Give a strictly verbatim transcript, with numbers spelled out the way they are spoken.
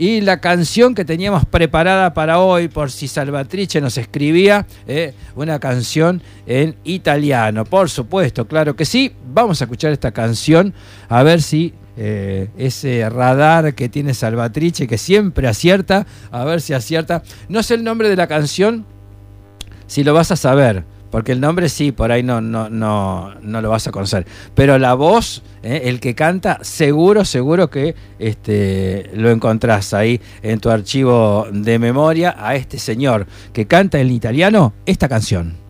Y la canción que teníamos preparada para hoy, por si Salvatrice nos escribía, eh, una canción en italiano. Por supuesto, claro que sí. Vamos a escuchar esta canción, a ver si eh, ese radar que tiene Salvatrice, que siempre acierta, a ver si acierta. No sé el nombre de la canción, si lo vas a saber, porque el nombre sí, por ahí no, no, no, no lo vas a conocer. Pero la voz, eh, el que canta, seguro, seguro que este, lo encontrás ahí en tu archivo de memoria, a este señor que canta en italiano esta canción.